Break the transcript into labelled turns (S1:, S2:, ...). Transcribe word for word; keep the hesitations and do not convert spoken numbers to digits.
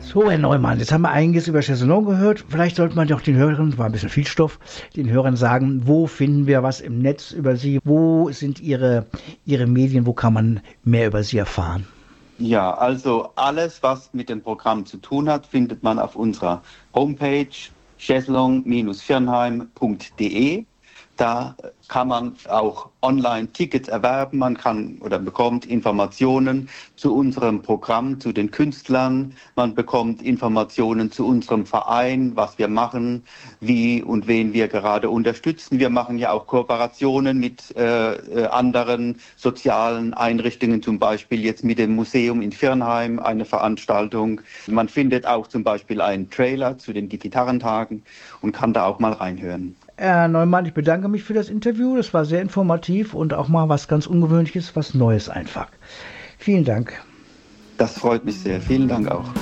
S1: So, Herr Neumann, jetzt haben wir einiges über Chaiselon gehört. Vielleicht sollte man doch den Hörern, war ein bisschen viel Stoff, den Hörern sagen, wo finden wir was im Netz über Sie? Wo sind Ihre, Ihre Medien? Wo kann man mehr über Sie erfahren?
S2: Ja, also alles, was mit dem Programm zu tun hat, findet man auf unserer Homepage chaiselong Bindestrich viernheim Punkt de. Da kann man auch online Tickets erwerben, man kann oder bekommt Informationen zu unserem Programm, zu den Künstlern, man bekommt Informationen zu unserem Verein, was wir machen, wie und wen wir gerade unterstützen. Wir machen ja auch Kooperationen mit äh, anderen sozialen Einrichtungen, zum Beispiel jetzt mit dem Museum in Viernheim, eine Veranstaltung. Man findet auch zum Beispiel einen Trailer zu den Gitarrentagen und kann da auch mal reinhören.
S1: Herr Neumann, ich bedanke mich für das Interview. Das war sehr informativ und auch mal was ganz Ungewöhnliches, was Neues einfach. Vielen Dank.
S2: Das freut mich sehr. Vielen Dank auch.